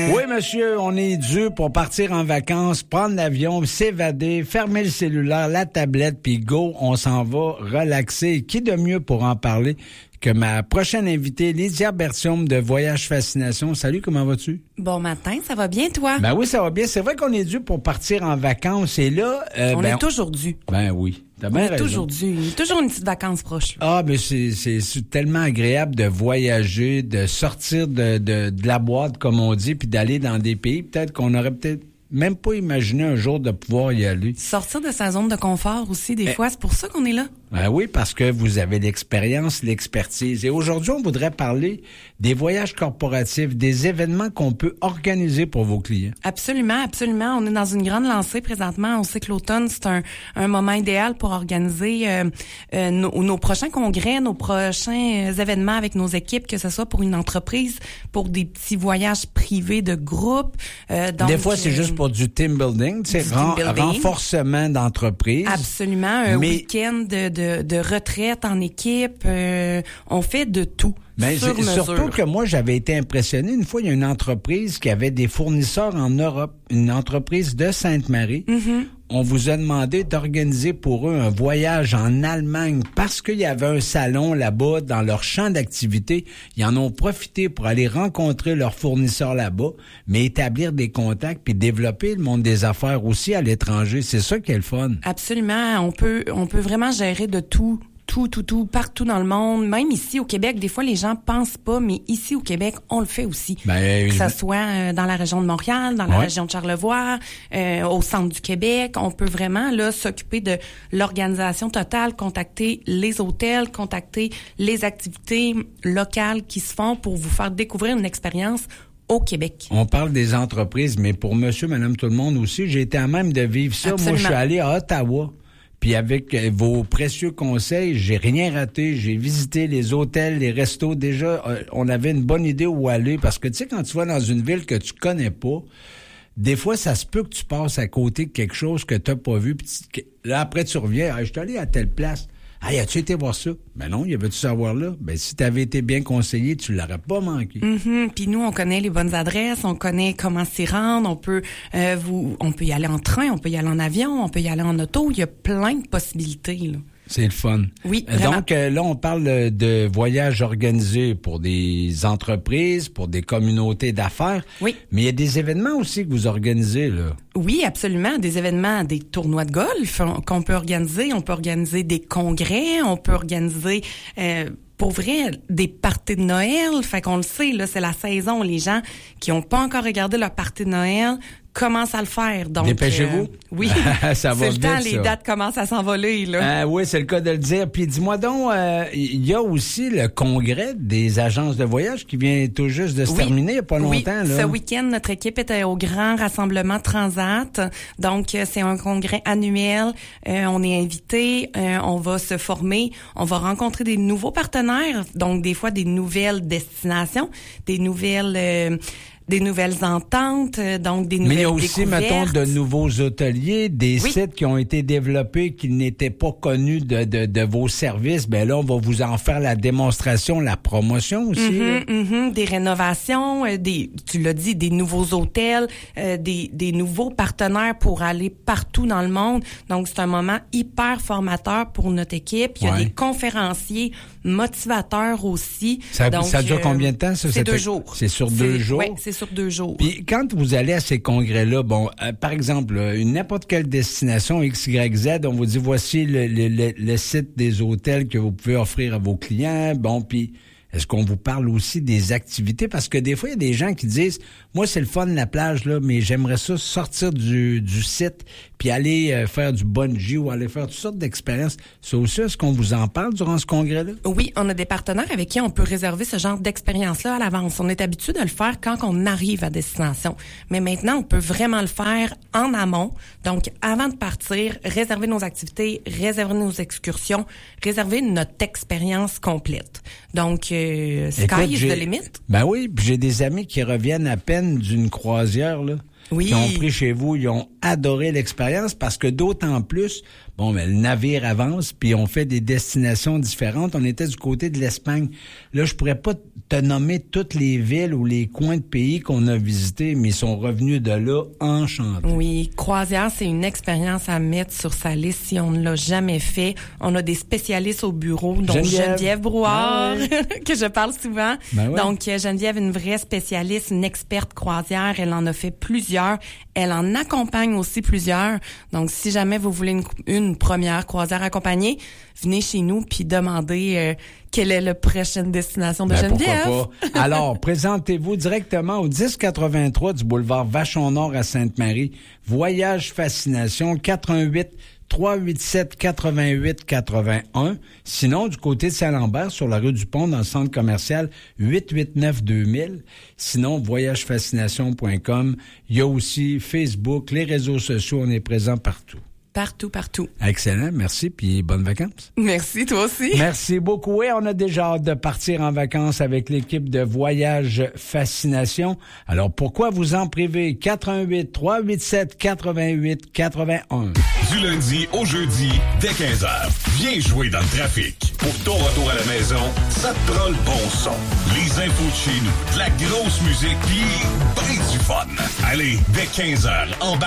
Oui, monsieur, on est dû pour partir en vacances, prendre l'avion, s'évader, fermer le cellulaire, la tablette, puis go, on s'en va relaxer. Qui de mieux pour en parler que ma prochaine invitée, Lydia Bertium de Voyage Fascination. Salut, comment vas-tu? Bon matin, ça va bien, toi? Ben oui, ça va bien. C'est vrai qu'on est dû pour partir en vacances. Et là... on est toujours dû. Ben oui. T'as bien raison. Toujours dû. Toujours une petite vacance proche. Ah, mais c'est tellement agréable de voyager, de sortir de la boîte, comme on dit, puis d'aller dans des pays peut-être qu'on aurait peut-être même pas imaginé un jour de pouvoir y aller. Sortir de sa zone de confort aussi, des fois, c'est pour ça qu'on est là. Ben oui, parce que vous avez l'expérience, l'expertise. Et aujourd'hui, on voudrait parler des voyages corporatifs, des événements qu'on peut organiser pour vos clients. Absolument, absolument. On est dans une grande lancée présentement. On sait que l'automne, c'est un moment idéal pour organiser nos prochains congrès, nos prochains événements avec nos équipes, que ce soit pour une entreprise, pour des petits voyages privés de groupe. Donc, des fois, c'est juste pour du team building, tu sais, renforcement d'entreprise. Absolument. Un week-end de retraite en équipe. On fait de tout. Mais surtout que moi, j'avais été impressionné. Une fois, il y a une entreprise qui avait des fournisseurs en Europe, une entreprise de Sainte-Marie. Mm-hmm. On vous a demandé d'organiser pour eux un voyage en Allemagne parce qu'il y avait un salon là-bas dans leur champ d'activité. Ils en ont profité pour aller rencontrer leurs fournisseurs là-bas, mais établir des contacts puis développer le monde des affaires aussi à l'étranger. C'est ça qui est le fun. Absolument. On peut vraiment gérer de tout. Tout, partout dans le monde. Même ici, au Québec, des fois, les gens pensent pas, mais ici, au Québec, on le fait aussi. Que ça soit dans la région de Montréal, dans la région de Charlevoix, au centre du Québec. On peut vraiment, là, s'occuper de l'organisation totale, contacter les hôtels, contacter les activités locales qui se font pour vous faire découvrir une expérience au Québec. On parle des entreprises, mais pour monsieur, madame, tout le monde aussi, j'ai été à même de vivre ça. Absolument. Moi, je suis allé à Ottawa. Puis avec vos précieux conseils, j'ai rien raté. J'ai visité les hôtels, les restos. Déjà, on avait une bonne idée où aller. Parce que, tu sais, quand tu vas dans une ville que tu connais pas, des fois, ça se peut que tu passes à côté de quelque chose que tu n'as pas vu. Puis là, après, tu reviens. « je suis allé à telle place. » « as-tu été voir ça? » Ben non, il y avait-tu savoir là? Ben si tu avais été bien conseillé, tu l'aurais pas manqué. Mm-hmm. Puis nous, on connaît les bonnes adresses, on connaît comment s'y rendre, on peut y aller en train, on peut y aller en avion, on peut y aller en auto. Il y a plein de possibilités, là. C'est le fun. Oui, vraiment. Donc, là, on parle de voyages organisés pour des entreprises, pour des communautés d'affaires. Oui. Mais il y a des événements aussi que vous organisez, là. Oui, absolument. Des événements, des tournois de golf qu'on peut organiser. On peut organiser des congrès. On peut organiser... pour vrai, des parties de Noël. Fait qu'on le sait, là, c'est la saison. Les gens qui n'ont pas encore regardé leur partie de Noël commencent à le faire. Donc, dépêchez-vous. Oui. Ça va c'est vite, le temps, les dates commencent à s'envoler, là. Oui, c'est le cas de le dire. Puis dis-moi donc, il y a aussi le congrès des agences de voyage qui vient tout juste de se terminer il n'y a pas longtemps, là. Ce week-end, notre équipe était au grand rassemblement Transat. Donc, c'est un congrès annuel. On est invité, on va se former, on va rencontrer des nouveaux partenaires, donc des fois des nouvelles destinations, des nouvelles ententes, donc des nouvelles découvertes. Mais il y a aussi, mettons, de nouveaux hôteliers, des sites qui ont été développés qui n'étaient pas connus de vos services. Ben là, on va vous en faire la démonstration, la promotion aussi. Des rénovations, tu l'as dit, des nouveaux hôtels, des nouveaux partenaires pour aller partout dans le monde. Donc, c'est un moment hyper formateur pour notre équipe. Il y a des conférenciers motivateurs aussi. Ça dure combien de temps, ça? C'est 2 jours. C'est sur 2 jours? Oui, c'est sur 2 jours. Puis quand vous allez à ces congrès-là, par exemple, n'importe quelle destination XYZ, on vous dit voici le site des hôtels que vous pouvez offrir à vos clients. Puis est-ce qu'on vous parle aussi des activités? Parce que des fois, il y a des gens qui disent, moi, c'est le fun, la plage, là, mais j'aimerais ça sortir du site puis aller faire du bungee ou aller faire toutes sortes d'expériences. C'est aussi, est-ce qu'on vous en parle durant ce congrès-là? Oui, on a des partenaires avec qui on peut réserver ce genre d'expérience-là à l'avance. On est habitué de le faire quand on arrive à destination. Mais maintenant, on peut vraiment le faire en amont. Donc, avant de partir, réserver nos activités, réserver nos excursions, réserver notre expérience complète. Donc, sky is the limit. Ben oui, puis j'ai des amis qui reviennent à peine d'une croisière, là. qui ont pris chez vous, ils ont adoré l'expérience parce que d'autant plus, le navire avance, puis on fait des destinations différentes. On était du côté de l'Espagne. Là, je pourrais pas te nommer toutes les villes ou les coins de pays qu'on a visités, mais ils sont revenus de là enchantés. Oui, croisière, c'est une expérience à mettre sur sa liste si on ne l'a jamais fait. On a des spécialistes au bureau, dont Geneviève Brouard, que je parle souvent. Ben ouais. Donc, Geneviève, une vraie spécialiste, une experte croisière. Elle en a fait plusieurs. Elle en accompagne aussi plusieurs. Donc, si jamais vous voulez une première croisière accompagnée, venez chez nous puis demandez quelle est la prochaine destination de Geneviève. Pourquoi pas? Alors, présentez-vous directement au 1083 du boulevard Vachon-Nord à Sainte-Marie. Voyage Fascination 418-387-88-81. Sinon, du côté de Saint-Lambert, sur la rue du Pont, dans le centre commercial 889-2000. Sinon, voyagefascination.com. Il y a aussi Facebook, les réseaux sociaux, on est présent partout. Partout. Excellent, merci, puis bonnes vacances. Merci, toi aussi. Merci beaucoup. Et on a déjà hâte de partir en vacances avec l'équipe de Voyage Fascination. Alors, pourquoi vous en priver? 418-387-88-81. Du lundi au jeudi, dès 15h. Viens jouer dans le trafic. Pour ton retour à la maison, ça te prend le bon son. Les infos de chez nous, de la grosse musique, puis ben du fun. Allez, dès 15h, embarque